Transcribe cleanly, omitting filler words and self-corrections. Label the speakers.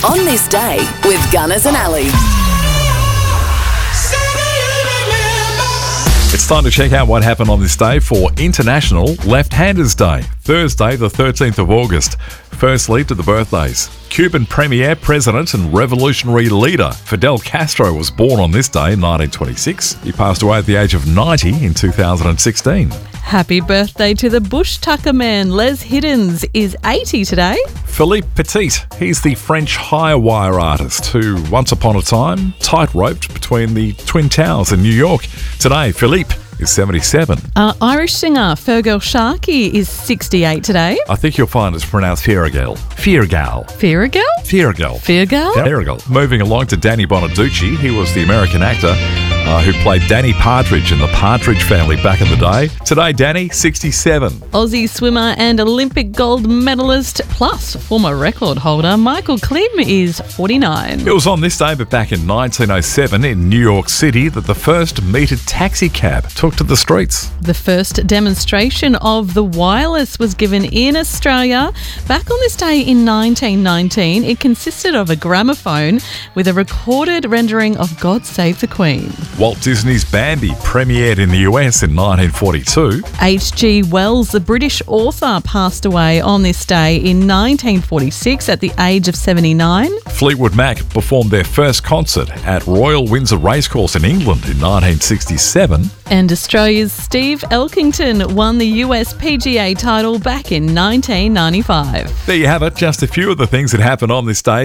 Speaker 1: On This Day with Gunners and Ali.
Speaker 2: It's time to check out what happened on this day for International Left-Handers Day, Thursday the 13th of August. Firstly, to the birthdays. Cuban premier, president and revolutionary leader Fidel Castro was born on this day in 1926. He passed away at the age of 90 in 2016.
Speaker 3: Happy birthday to the bush tucker man. Les Hiddens is 80 today.
Speaker 2: Philippe Petit, he's the French high wire artist who, once upon a time, tight-roped between the Twin Towers in New York. Today, Philippe is 77.
Speaker 3: Irish singer Fergal Sharkey is 68 today.
Speaker 2: I think you'll find it's pronounced Fiergal. Fiergal.
Speaker 3: Fiergal?
Speaker 2: Fiergal.
Speaker 3: Fiergal?
Speaker 2: Fiergal. Moving along to Danny Bonaducci. He was the American actor who played Danny Partridge in the Partridge Family back in the day. Today, Danny, 67.
Speaker 3: Aussie swimmer and Olympic gold medalist plus former record holder Michael Klim is 49.
Speaker 2: It was on this day, but back in 1907 in New York City, that the first metered taxi cab took to the streets.
Speaker 3: The first demonstration of the wireless was given in Australia. Back on this day in 1919, it consisted of a gramophone with a recorded rendering of God Save the Queen.
Speaker 2: Walt Disney's Bambi premiered in the US in 1942.
Speaker 3: H.G. Wells, the British author, passed away on this day in 1946 at the age of 79.
Speaker 2: Fleetwood Mac performed their first concert at Royal Windsor Racecourse in England in 1967.
Speaker 3: And Australia's Steve Elkington won the US PGA title back in 1995.
Speaker 2: There you have it, just a few of the things that happened on this day.